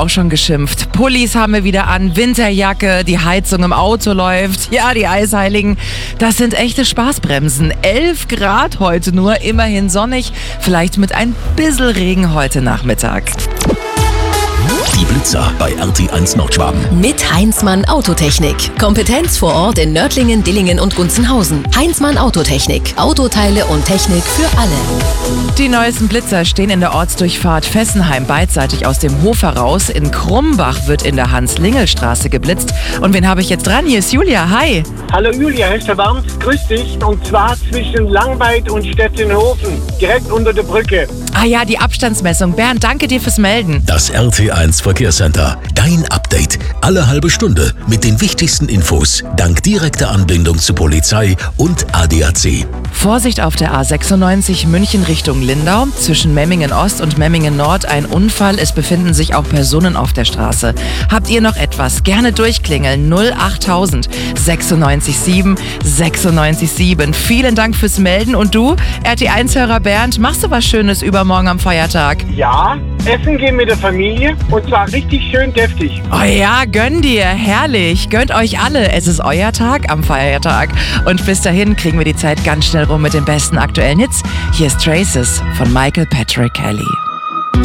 auch schon geschimpft. Pullis haben wir wieder an, Winterjacke, die Heizung im Auto läuft. Ja, die Eisheiligen, das sind echte Spaßbremsen. 11 Grad heute nur, immerhin sonnig, vielleicht mit ein bisschen Regen heute Nachmittag. Die Blitzer bei RT1 Nordschwaben. Mit Heinzmann Autotechnik. Kompetenz vor Ort in Nördlingen, Dillingen und Gunzenhausen. Heinzmann Autotechnik. Autoteile und Technik für alle. Die neuesten Blitzer stehen in der Ortsdurchfahrt Fessenheim beidseitig aus dem Hof heraus. In Krumbach wird in der Hans-Lingel-Straße geblitzt. Und wen habe ich jetzt dran? Hier ist Julia. Hi. Hallo Julia, hier ist der Warms. Grüß dich. Und zwar zwischen Langweid und Stettenhofen. Direkt unter der Brücke. Ah ja, die Abstandsmessung. Bernd, danke dir fürs Melden. Das RT1 Verkehrscenter. Dein Update. Alle halbe Stunde mit den wichtigsten Infos. Dank direkter Anbindung zu Polizei und ADAC. Vorsicht auf der A96 München Richtung Lindau. Zwischen Memmingen Ost und Memmingen Nord ein Unfall. Es befinden sich auch Personen auf der Straße. Habt ihr noch etwas? Gerne durchklingeln. 08000 967 967. Vielen Dank fürs Melden. Und du, RT1-Hörer Bernd, machst du was Schönes übermorgen am Feiertag? Ja, essen gehen mit der Familie und zwar richtig schön deftig. Oh ja, gönn dir. Herrlich. Gönnt euch alle. Es ist euer Tag am Feiertag. Und bis dahin kriegen wir die Zeit ganz schnell rum mit den besten aktuellen Hits. Hier ist Traces von Michael Patrick Kelly.